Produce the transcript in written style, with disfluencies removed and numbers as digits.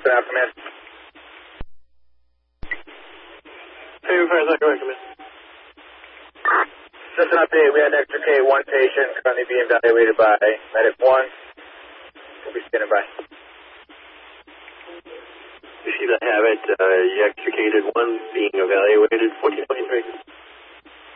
Staff command. Hey, Fire Second Recommend. Just an update, we had an extra K, one patient currently being evaluated by Medic 1. We'll be standing by. You see that habit, you extricated one being evaluated, 1423.